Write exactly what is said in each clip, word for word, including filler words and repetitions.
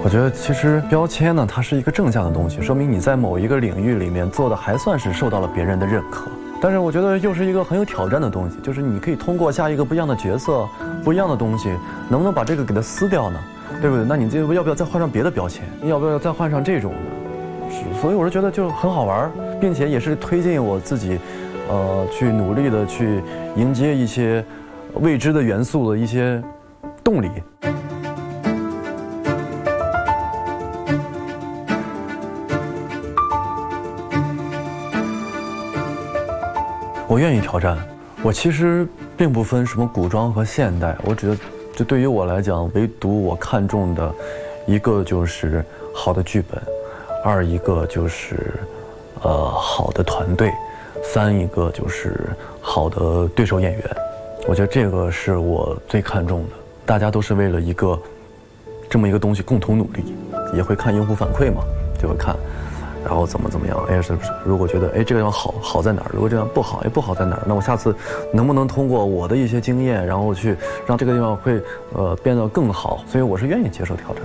我觉得其实标签呢，它是一个正向的东西，说明你在某一个领域里面做的还算是受到了别人的认可。但是我觉得又是一个很有挑战的东西，就是你可以通过下一个不一样的角色、不一样的东西，能不能把这个给它撕掉呢？对不对？那你这要不要再换上别的标签？要不要再换上这种呢？是，所以我是觉得就很好玩，并且也是推进我自己，呃，去努力的去迎接一些未知的元素的一些动力。我愿意挑战，我其实并不分什么古装和现代，我觉得，就对于我来讲，唯独我看重的，一个就是好的剧本，二一个就是，呃，好的团队，三一个就是好的对手演员，我觉得这个是我最看重的。大家都是为了一个这么一个东西共同努力，也会看用户反馈嘛，就会看。然后怎么怎么样？哎，是不是？如果觉得哎这个地方好，好在哪儿？如果这样不好，哎不好在哪儿？那我下次能不能通过我的一些经验，然后去让这个地方会呃变得更好？所以我是愿意接受挑战的。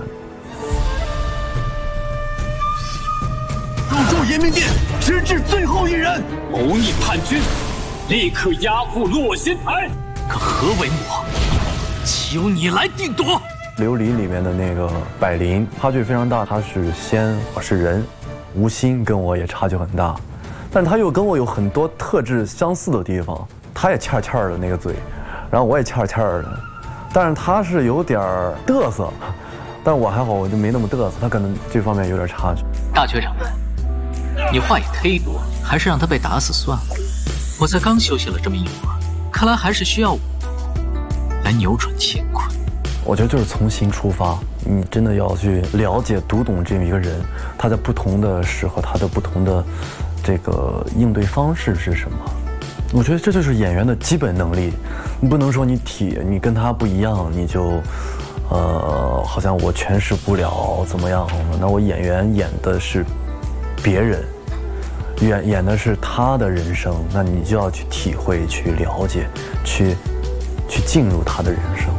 入驻延明殿，直至最后一人。 谋逆叛军，立刻押赴洛仙台。 可何为我？岂由你来定夺？ 琉璃里面的那个百灵差距非常大，他是仙，我是人。吴昕跟我也差距很大，但他又跟我有很多特质相似的地方。他也欠欠的那个嘴，然后我也欠欠的，但是他是有点嘚瑟，但我还好，我就没那么嘚瑟。他可能这方面有点差距。 大觉掌门，你话也忒多，还是让他被打死算了。我才刚休息了这么一会儿，看来还是需要我来扭转乾坤。 我觉得就是从心出发，你真的要去了解、读懂这么一个人，他在不同的时候，他的不同的这个应对方式是什么？我觉得这就是演员的基本能力。你不能说你体你跟他不一样，你就呃好像我诠释不了怎么样？那我演员演的是别人，演演的是他的人生，那你就要去体会、去了解、去去进入他的人生。